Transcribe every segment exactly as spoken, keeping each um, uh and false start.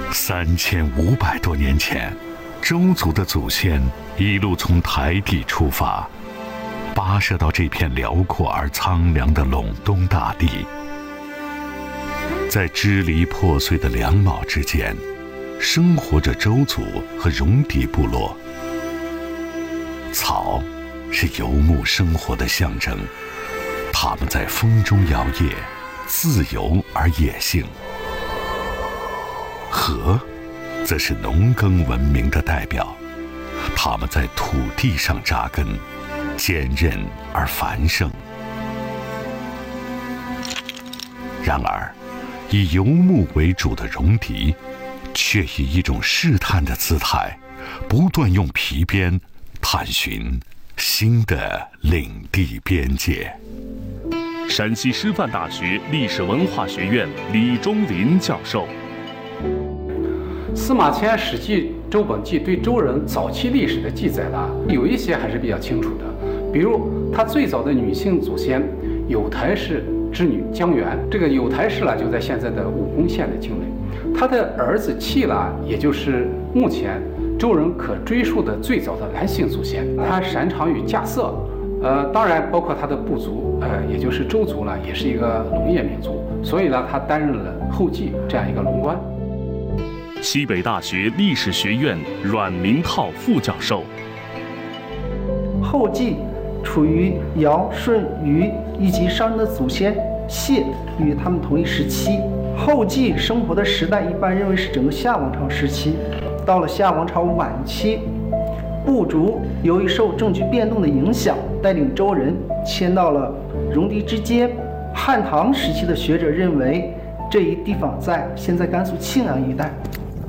三千五百多年前，周族的祖先一路从台地出发，跋涉到这片辽阔而苍凉的陇东大地。在支离破碎的两卯之间，生活着周族和戎狄部落。草是游牧生活的象征，它们在风中摇曳，自由而野性。河则是农耕文明的代表，它们在土地上扎根，坚韧而繁盛。然而，以游牧为主的戎狄，却以一种试探的姿态，不断用皮鞭探寻新的领地边界。 陕西师范大学历史文化学院李忠林教授。 司马迁《史记·周本纪》对周人早期历史的记载呢，有一些还是比较清楚的。比如，他最早的女性祖先有台氏之女姜原，这个有台氏呢就在现在的武功县的境内。他的儿子契呢，也就是目前周人可追溯的最早的男性祖先。他擅长于架色，呃，当然包括他的部族，呃，也就是周族呢，也是一个农业民族，所以呢，他担任了后继这样一个龙官。 西北大学历史学院阮明浩副教授。 后继处于尧、舜、禹以及商人的祖先谢与他们同一时期。后继生活的时代一般认为是整个夏王朝时期。到了夏王朝晚期，部族由于受政局变动的影响，带领周人迁到了戎狄之间。汉唐时期的学者认为，这一地方在现在甘肃庆阳一带。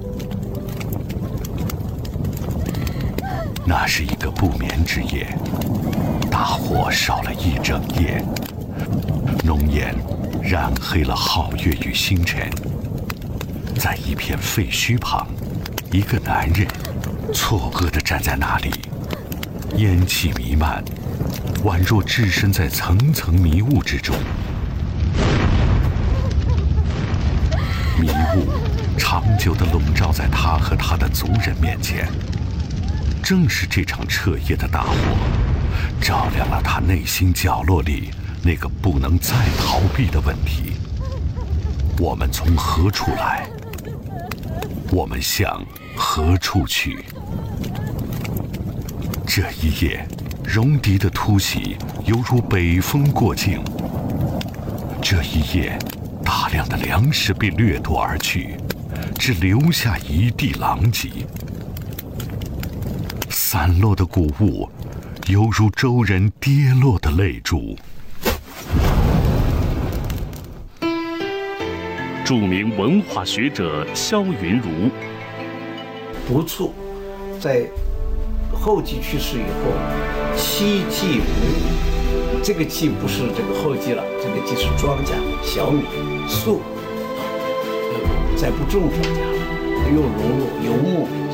那是一个不眠之夜，大火烧了一整夜，浓烟染黑了皓月与星辰。在一片废墟旁，一个男人错愕地站在那里，烟气弥漫，宛若置身在层层迷雾之中。迷雾长久地笼罩在他和他的族人面前。正是这场彻夜的大火，照亮了他内心角落里那个不能再逃避的问题：我们从何处来？我们向何处去？这一夜，戎狄的突袭犹如北风过境。这一夜，大量的粮食被掠夺而去，只留下一地狼藉。散落的谷物，犹如周人跌落的泪珠。 著名文化学者萧云儒。 不处在后继去世以后，七季无，这个季不是这个后继了，这个季是庄稼、小米、粟，再不种庄稼了，又融入游牧。